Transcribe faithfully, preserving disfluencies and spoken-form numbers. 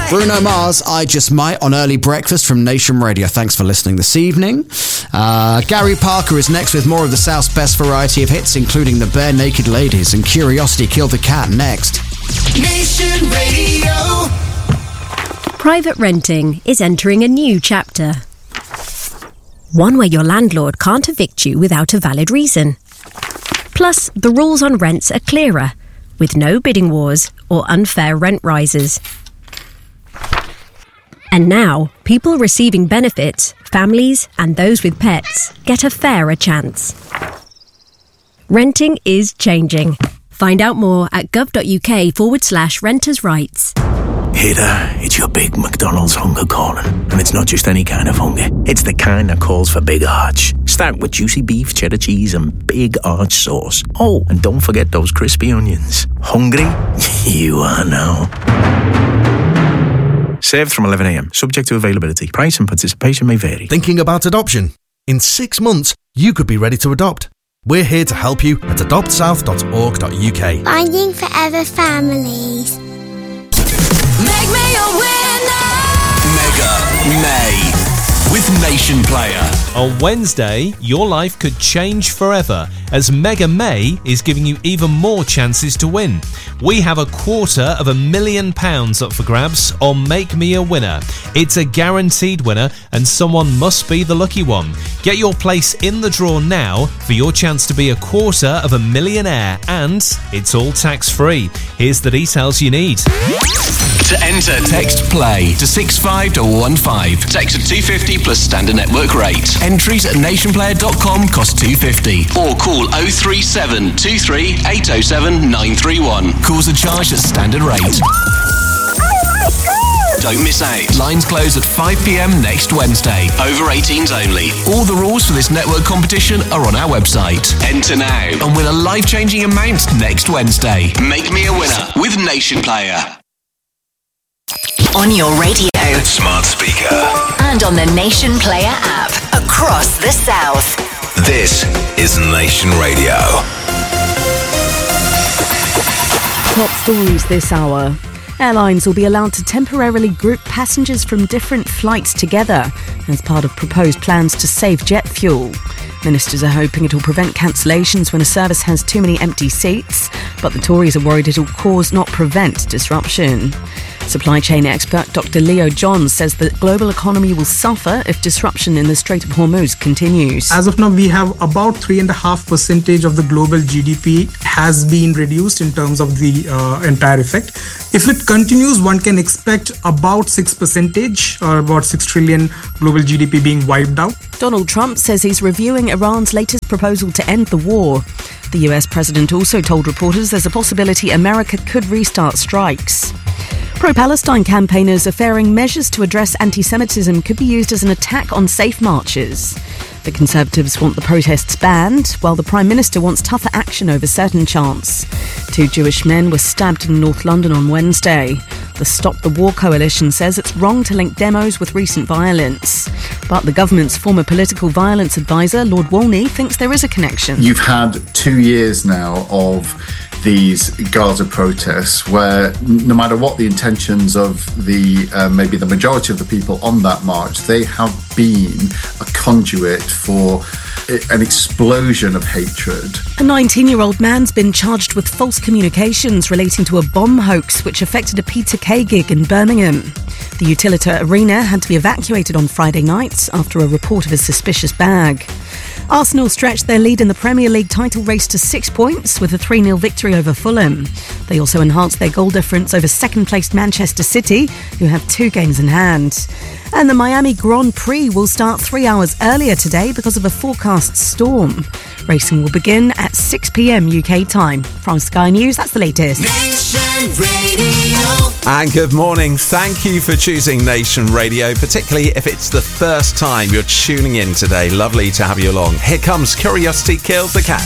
Bruno Mars, I Just Might on Early Breakfast from Nation Radio. Thanks for listening this evening. Uh, Gary Parker is next with more of the South's best variety of hits, including the Bare Naked Ladies and Curiosity Killed the Cat next. Nation Radio. Private renting is entering a new chapter. One where your landlord can't evict you without a valid reason. Plus, the rules on rents are clearer, with no bidding wars or unfair rent rises. And now, people receiving benefits, families and those with pets get a fairer chance. Renting is changing. Find out more at gov.uk forward slash renters' rights. Hey there, it's your big McDonald's hunger calling. And it's not just any kind of hunger. It's the kind that calls for big arch. Start with juicy beef, cheddar cheese and big arch sauce. Oh, and don't forget those crispy onions. Hungry? You are now. Served from eleven a.m. Subject to availability. Price and participation may vary. Thinking about adoption? In six months, you could be ready to adopt. We're here to help you at adopt south dot org dot uk. Finding Forever Families. Make me a winner. Mega May with Nation Player. On Wednesday, your life could change forever as Mega May is giving you even more chances to win. We have a quarter of a million pounds up for grabs on Make Me a Winner. It's a guaranteed winner and someone must be the lucky one. Get your place in the draw now for your chance to be a quarter of a millionaire, and it's all tax-free. Here's the details you need. To enter, text PLAY to six five one one five. Text at two fifty plus standard network rate. Entries at nation player dot com cost two fifty. Or call oh three seven two three eight oh seven nine three one. Calls are charged at standard rate. Don't miss out. Lines close at five p.m. next Wednesday. Over eighteens only. All the rules for this network competition are on our website. Enter now and win a life-changing amount next Wednesday. Make me a winner with Nation Player. On your radio, smart speaker, and on the Nation Player app across the South. This is Nation Radio. Top stories this hour. Airlines will be allowed to temporarily group passengers from different flights together as part of proposed plans to save jet fuel. Ministers are hoping it will prevent cancellations when a service has too many empty seats, but the Tories are worried it will cause, not prevent, disruption. Supply chain expert Doctor Leo Johns says the global economy will suffer if disruption in the Strait of Hormuz continues. As of now, we have about three and a half percentage of the global G D P has been reduced in terms of the uh, entire effect. If it continues, one can expect about six percentage or about six trillion global G D P being wiped out. Donald Trump says he's reviewing Iran's latest proposal to end the war. The U S president also told reporters there's a possibility America could restart strikes. Pro-Palestine campaigners are fearing measures to address anti-Semitism could be used as an attack on safe marches. The Conservatives want the protests banned, while the Prime Minister wants tougher action over certain chants. Two Jewish men were stabbed in North London on Wednesday. The Stop the War coalition says it's wrong to link demos with recent violence. But the government's former political violence advisor, Lord Wolney, thinks there is a connection. You've had two years now of these Gaza protests where no matter what the intentions of the uh, maybe the majority of the people on that march, they have been a conduit for an explosion of hatred. A nineteen-year-old man's been charged with false communications relating to a bomb hoax which affected a Peter Kay gig in Birmingham. The Utilita Arena had to be evacuated on Friday night after a report of a suspicious bag. Arsenal stretched their lead in the Premier League title race to six points with a three nil victory over Fulham. They also enhanced their goal difference over second-placed Manchester City, who have two games in hand. And the Miami Grand Prix will start three hours earlier today because of a forecast storm. Racing will begin at six p.m. U K time. From Sky News, that's the latest. Nation Radio. And good morning. Thank you for choosing Nation Radio, particularly if it's the first time you're tuning in today. Lovely to have you along. Here comes Curiosity Killed the Cat.